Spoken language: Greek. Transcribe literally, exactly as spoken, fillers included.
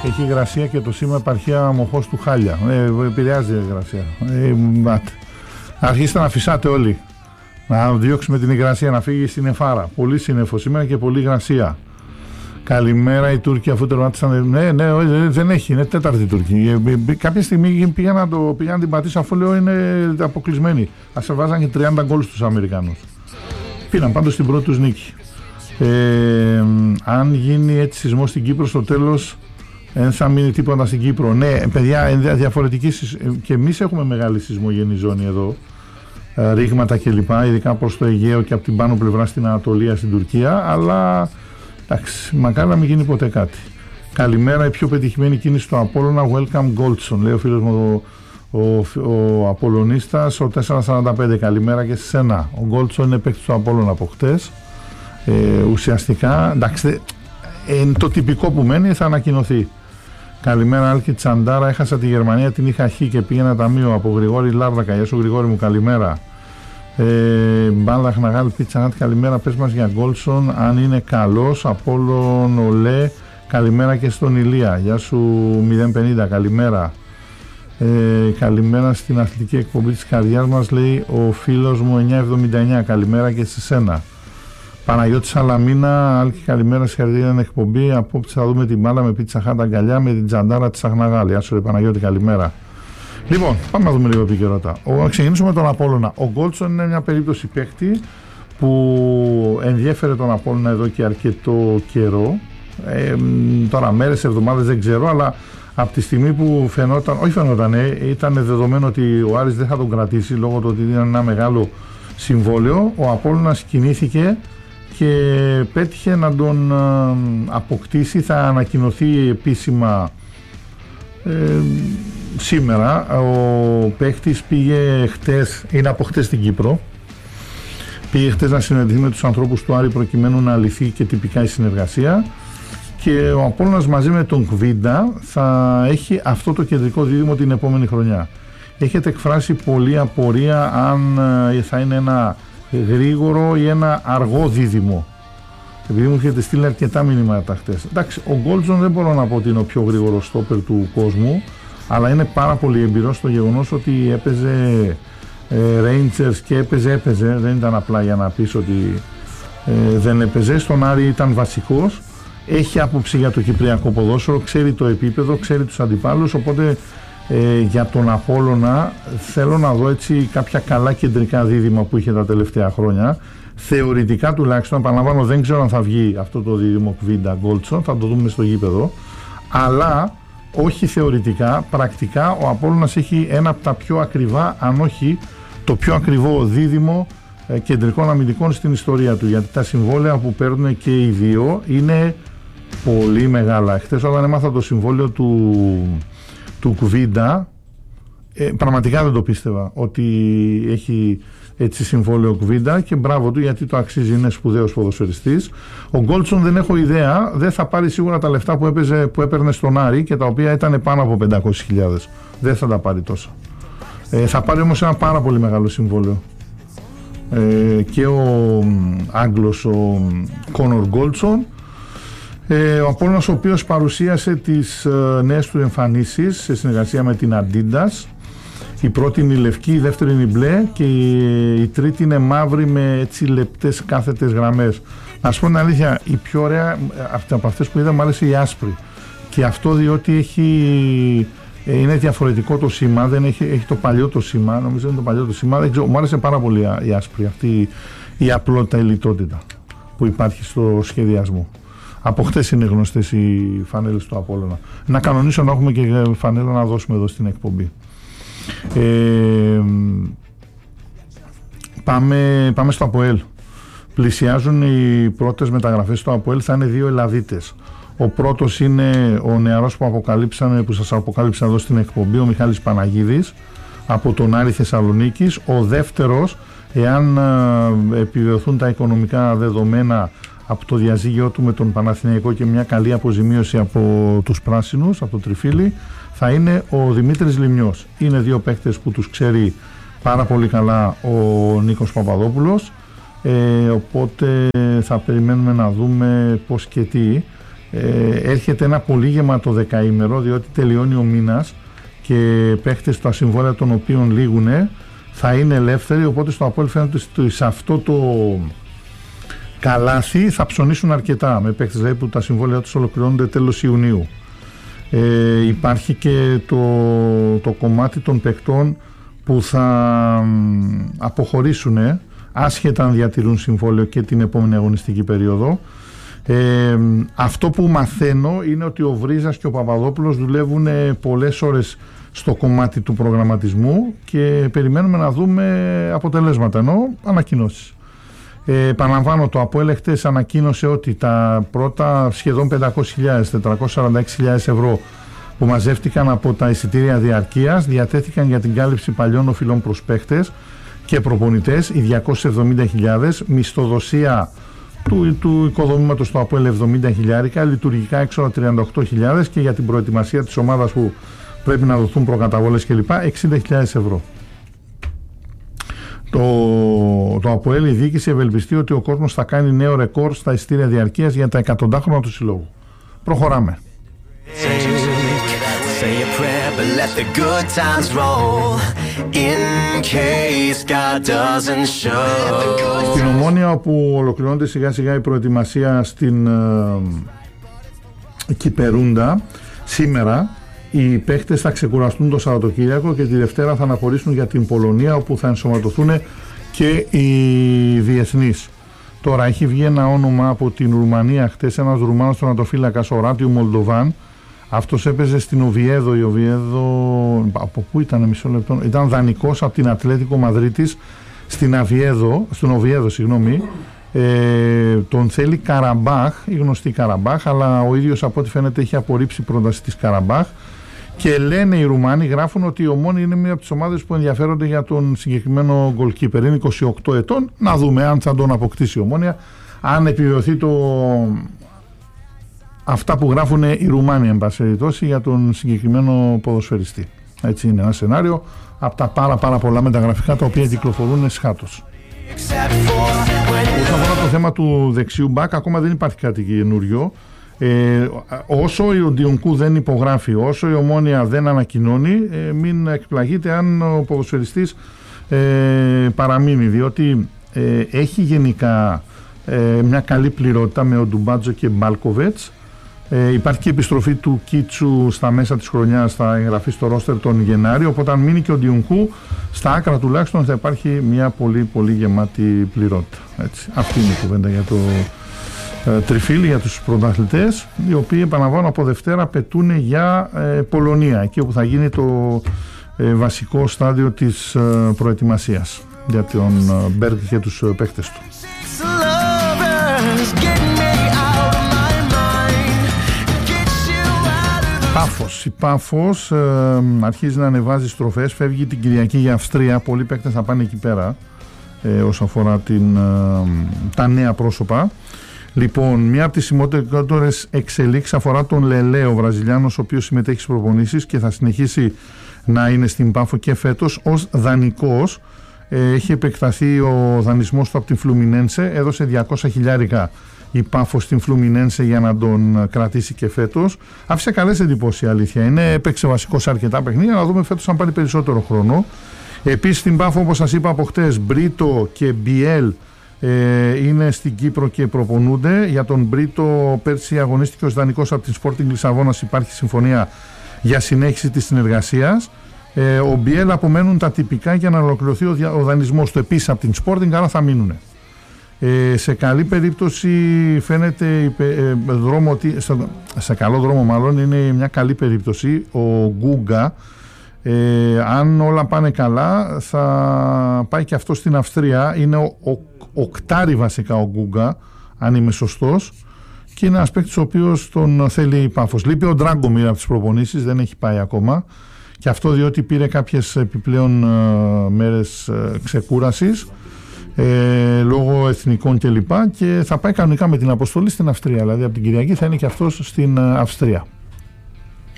Έχει υγρασία και το σήμα επαρχία Μοχώς του Χάλια. Ε, επηρεάζει η υγρασία. Ε, Αρχίστε να φυσάτε όλοι. Να διώξουμε την υγρασία, να φύγει στην Εφάρα. Πολύ σύννεφο σήμερα και πολύ υγρασία. Καλημέρα οι Τούρκοι, αφού τερμάτισαν. Ναι, ναι, δεν έχει, είναι τέταρτη Τούρκοι. Κάποια στιγμή πήγα να, το, πήγα να την πατήσω, αφού λέω είναι αποκλεισμένοι. Α σε βάζαν και τριάντα γκολ στους Αμερικανούς. Πήραν πάντως στην πρώτη τους νίκη. Ε, αν γίνει έτσι σεισμό στην Κύπρο στο τέλος, δεν θα μείνει τίποτα στην Κύπρο. Ναι, παιδιά, διαφορετική. Και εμείς έχουμε μεγάλη σεισμογενή ζώνη εδώ. Ρήγματα κλπ. Ειδικά προς το Αιγαίο και από την πάνω πλευρά στην Ανατολία, στην Τουρκία. Αλλά εντάξει, μακάρι να μην γίνει ποτέ κάτι. Καλημέρα, η πιο πετυχημένη κίνηση του Απόλλωνα. Welcome Goldson, λέει ο φίλος μου ο, ο, ο Απόλλωνίστας, ο τετρακόσια σαράντα πέντε. Καλημέρα και σε σένα. Ο Goldson είναι παίκτης του Απόλλωνα από χτες. Ε, ουσιαστικά, εντάξει, ε, το τυπικό που μένει θα ανακοινωθεί. Καλημέρα, Άλκη Τσαντάρα. Έχασα τη Γερμανία, την είχα χ και πήγαινα ταμείο από Γρηγόρη Λάρδακα. Γεια σου, Γρηγόρη μου, καλημέρα. Ε, Μπάλαχ Ναγάλ Πιτσανάτ, καλημέρα. Πες μας για Γκόλσον, αν είναι καλός. Απόλλων Ολέ, καλημέρα και στον Ηλία. Γεια σου, μηδέν πενήντα, καλημέρα. Ε, καλημέρα στην αθλητική εκπομπή της καρδιάς μας, λέει ο φίλος μου εννιακόσια εβδομήντα εννέα. Καλημέρα και σε σένα. Παναγιώτη Σαλαμίνα, Άλκη, καλημέρα, συγχαρητήρια την εκπομπή. Απόψε θα δούμε την μπάλα με πίτσα χάντα αγκαλιά με την Τζαντάρα της Αγναγάλη. Άσο, Παναγιώτη, καλημέρα. Λοιπόν, πάμε να δούμε λίγο επικαιρότητα. Να ξεκινήσουμε με τον Απόλλωνα. Ο Γκόλτσον είναι μια περίπτωση παίκτη που ενδιέφερε τον Απόλλωνα εδώ και αρκετό καιρό. Ε, τώρα, μέρες, εβδομάδες δεν ξέρω, αλλά από τη στιγμή που φαινόταν, όχι φαινόταν, ε, ήταν δεδομένο ότι ο Άρης δεν θα τον κρατήσει λόγω του ότι είναι ένα μεγάλο συμβόλαιο. Ο Απόλλωνας κινήθηκε και πέτυχε να τον αποκτήσει. Θα ανακοινωθεί επίσημα ε, σήμερα. Ο παίχτης πήγε χτες, είναι από χτες στην Κύπρο, πήγε χτες να συναντηθεί με τους ανθρώπους του Άρη προκειμένου να λυθεί και τυπικά η συνεργασία, και ο Απόλλωνας μαζί με τον Κβίντα θα έχει αυτό το κεντρικό δίδυμο την επόμενη χρονιά. Έχετε εκφράσει πολλή απορία αν θα είναι ένα γρήγορο ή ένα αργό δίδυμο, επειδή μου έχετε στείλει αρκετά μηνύματα χτες. Εντάξει, ο Γκόλτζον δεν μπορώ να πω ότι είναι ο πιο γρήγορο στόπερ του κόσμου, αλλά είναι πάρα πολύ εμπειρός στο γεγονός ότι έπαιζε ε, Rangers και έπαιζε, έπαιζε, δεν ήταν απλά για να πεις ότι ε, δεν έπαιζε. Στον Άρη ήταν βασικός, έχει άποψη για το κυπριακό ποδόσφαιρο, ξέρει το επίπεδο, ξέρει τους αντιπάλους, οπότε ε, για τον Απόλλωνα θέλω να δω έτσι κάποια καλά κεντρικά δίδυμα που είχε τα τελευταία χρόνια. Θεωρητικά τουλάχιστον, επαναλαμβάνω, δεν ξέρω αν θα βγει αυτό το δίδυμο Κβίντα Γκόλτσον, θα το δούμε στο γήπεδο, αλλά όχι θεωρητικά, πρακτικά ο Απόλλωνας έχει ένα από τα πιο ακριβά, αν όχι το πιο ακριβό δίδυμο ε, κεντρικών αμυντικών στην ιστορία του, γιατί τα συμβόλαια που παίρνουν και οι δύο είναι πολύ μεγάλα. Χθες όταν έμαθα το συμβόλαιο του, του Κβίντα, ε, πραγματικά δεν το πίστευα ότι έχει έτσι συμβόλαιο Κβίντα, και μπράβο του γιατί το αξίζει, είναι σπουδαίος ποδοσφαιριστής. Ο Γκόλτσον δεν έχω ιδέα, δεν θα πάρει σίγουρα τα λεφτά που, έπαιζε, που έπαιρνε στον Άρη και τα οποία ήταν πάνω από πεντακόσιες χιλιάδες. Δεν θα τα πάρει τόσα. Ε, θα πάρει όμως ένα πάρα πολύ μεγάλο συμβόλαιο. Ε, και ο Άγγλος, ο Κόνορ Γκόλτσον, ε, ο Απόλλωνας ο οποίος παρουσίασε τις ε, νέες του εμφανίσεις σε συνεργασία με την Adidas. Η πρώτη είναι η λευκή, η δεύτερη είναι η μπλε και η, η τρίτη είναι μαύρη με έτσι λεπτές κάθετες γραμμές. Να σου πω την αλήθεια, η πιο ωραία από αυτές που είδα μου άρεσε η άσπρη, και αυτό διότι έχει, είναι διαφορετικό το σήμα, δεν έχει, έχει το παλιό το σήμα, νομίζω είναι το παλιό το σήμα, δεν ξέρω, μου άρεσε πάρα πολύ η άσπρη, αυτή η απλότητα, η λιτότητα που υπάρχει στο σχεδιασμό. Από χτες είναι γνωστές οι φανέλες του Απόλλωνα. Να κανονίσω να έχουμε και φανέλα να δώσουμε εδώ στην εκπομπή. Ε, πάμε, πάμε στο ΑΠΟΕΛ. Πλησιάζουν οι πρώτες μεταγραφές στο ΑΠΟΕΛ, θα είναι δύο Ελλαδίτες. Ο πρώτος είναι ο νεαρός που, αποκαλύψανε, που σας αποκάλυψα εδώ στην εκπομπή, ο Μιχάλης Παναγίδης από τον Άρη Θεσσαλονίκης. Ο δεύτερος, εάν ε, επιβεβαιωθούν τα οικονομικά δεδομένα από το διαζύγιο του με τον Παναθηναϊκό και μια καλή αποζημίωση από τους πράσινους, από το Τριφύλι, θα είναι ο Δημήτρης Λιμνιός. Είναι δύο παίκτες που τους ξέρει πάρα πολύ καλά ο Νίκος Παπαδόπουλος, ε, οπότε θα περιμένουμε να δούμε πώς και τι. ε, έρχεται ένα πολύ γεμάτο δεκαήμερο, διότι τελειώνει ο μήνας και παίχτες τα συμβόλαια των οποίων λήγουνε θα είναι ελεύθεροι, οπότε στο Αποέλ φαίνεται ότι σε αυτό το καλάθι θα ψωνίσουν αρκετά με παίχτες δηλαδή που τα συμβόλαια τους ολοκληρώνονται τέλος Ιουνίου. Ε, υπάρχει και το, το κομμάτι των παικτών που θα αποχωρήσουν άσχετα αν διατηρούν συμβόλαιο και την επόμενη αγωνιστική περίοδο. Ε, αυτό που μαθαίνω είναι ότι ο Βρίζας και ο Παπαδόπουλος δουλεύουν πολλές ώρες στο κομμάτι του προγραμματισμού και περιμένουμε να δούμε αποτελέσματα, ενώ ανακοινώσεις. Ε, επαναλαμβάνω, το Αποέλ χτες ανακοίνωσε ότι τα πρώτα σχεδόν πεντακόσιες χιλιάδες, τετρακόσιες σαράντα έξι χιλιάδες ευρώ που μαζεύτηκαν από τα εισιτήρια διαρκείας διατέθηκαν για την κάλυψη παλιών οφειλών προς παίχτες και προπονητές, οι διακόσιες εβδομήντα χιλιάδες, μισθοδοσία του, του οικοδομήματος του Αποέλ εβδομήντα χιλιάρικα, λειτουργικά έξοδα τριάντα οκτώ χιλιάδες και για την προετοιμασία της ομάδας που πρέπει να δοθούν προκαταβόλες κλπ. εξήντα χιλιάδες ευρώ. Το, το Αποέλ, η διοίκηση ευελπιστεί ότι ο κόσμος θα κάνει νέο ρεκόρ στα εισιτήρια διαρκείας για τα εκατοντάχρονα του συλλόγου. Προχωράμε. Στην Ομόνοια, όπου ολοκληρώνεται σιγά σιγά η προετοιμασία στην ε, Κυπερούντα, σήμερα οι παίχτες θα ξεκουραστούν το Σαββατοκύριακο και τη Δευτέρα θα αναχωρήσουν για την Πολωνία, όπου θα ενσωματωθούν και οι διεθνείς. Τώρα έχει βγει ένα όνομα από την Ρουμανία χτες, ένας Ρουμάνος τερματοφύλακας, ο Ράτιου Μολντοβάν. Αυτός έπαιζε στην Οβιέδο. Η Οβιέδο, από πού ήταν, μισό λεπτό, ήταν δανεικός από την Ατλέτικο Μαδρίτης στην Αβιέδο, στον Οβιέδο, συγγνώμη. Ε, τον θέλει Καραμπάχ, η γνωστή Καραμπάχ, αλλά ο ίδιος από ό,τι φαίνεται έχει απορρίψει πρόταση της Καραμπάχ. Και λένε οι Ρουμάνοι, γράφουν ότι η Ομόνοια είναι μία από τις ομάδες που ενδιαφέρονται για τον συγκεκριμένο goalkeeper. Είναι είκοσι οκτώ ετών. Να δούμε αν θα τον αποκτήσει η Ομόνοια, αν επιβεβαιωθεί το... αυτά που γράφουν οι Ρουμάνοι, εν πάση περιπτώσει, για τον συγκεκριμένο ποδοσφαιριστή. Έτσι είναι ένα σενάριο από τα πάρα πάρα πολλά μεταγραφικά τα οποία κυκλοφορούν εσχάτως. Όσον αφορά το θέμα του δεξιού μπακ, ακόμα δεν υπάρχει κάτι καινούριο. Ε, όσο ο Ντιονκού δεν υπογράφει, όσο η Ομόνοια δεν ανακοινώνει, ε, μην εκπλαγείτε αν ο ποδοσφαιριστής ε, παραμείνει, διότι ε, έχει γενικά ε, μια καλή πληρότητα με ο Ντουμπάτζο και Μπάλκοβετς. Ε, υπάρχει και επιστροφή του Κίτσου στα μέσα της χρονιάς, θα εγγραφεί στο ρόστερ τον Γενάριο, οπότε αν μείνει και ο Ντιονκού, στα άκρα τουλάχιστον θα υπάρχει μια πολύ πολύ γεμάτη πληρότητα. Έτσι. Αυτή είναι η κουβέντα για το ε, τριφύλι, για τους πρωταθλητές, οι οποίοι, επαναλαμβάνω, από Δευτέρα πετούν για ε, Πολωνία, εκεί όπου θα γίνει το ε, βασικό στάδιο της ε, προετοιμασίας για τον ε, Μπέργκ και τους ε, παίκτες του. Πάφος. Η Πάφος ε, αρχίζει να ανεβάζει στροφές, φεύγει την Κυριακή για Αυστρία, πολλοί παίκτες θα πάνε εκεί πέρα ε, όσον αφορά την, ε, τα νέα πρόσωπα. Λοιπόν, μία από τις σημαντικότερες εξελίξεις αφορά τον Λελέ, ο Βραζιλιάνος, ο οποίος συμμετέχει στις προπονήσεις και θα συνεχίσει να είναι στην Πάφο και φέτος ως δανεικός. Ε, έχει επεκταθεί ο δανεισμός του από την Φλουμινένσε, έδωσε διακόσια χιλιάρικα η Πάφο στην Φλουμινένσε για να τον κρατήσει και φέτος. Άφησε καλές εντυπώσεις, η αλήθεια είναι. Έπαιξε βασικό σε αρκετά παιχνίδια, να δούμε φέτος αν πάρει περισσότερο χρόνο. Επίσης στην Πάφο, όπως σας είπα από χτες, Μπρίτο και Μπιέλ ε, είναι στην Κύπρο και προπονούνται. Για τον Μπρίτο, πέρσι αγωνίστηκε ως δανεικός από την Sporting Λισαβόνας, υπάρχει συμφωνία για συνέχιση της συνεργασίας. Ε, ο Μπιέλ απομένουν τα τυπικά για να ολοκληρωθεί ο, ο δανεισμός του επίσης από την Sporting, άρα θα μείνουν. Ε, σε καλή περίπτωση φαίνεται ε, δρόμο, σε, σε καλό δρόμο μάλλον είναι μια καλή περίπτωση ο Γκούγκα. Ε, αν όλα πάνε καλά θα πάει και αυτό στην Αυστρία. Είναι ο, ο, οκτάρι βασικά ο Γκούγκα, αν είμαι σωστός, και είναι ένας παίκτης ο οποίος τον θέλει η Πάφος. Λείπει ο Ντράγκομιρ από τις προπονήσεις, δεν έχει πάει ακόμα, και αυτό διότι πήρε κάποιες επιπλέον ε, μέρες ε, ξεκούρασης Ε, λόγω εθνικών κλπ. Και, και θα πάει κανονικά με την αποστολή στην Αυστρία. Δηλαδή από την Κυριακή θα είναι και αυτός στην Αυστρία.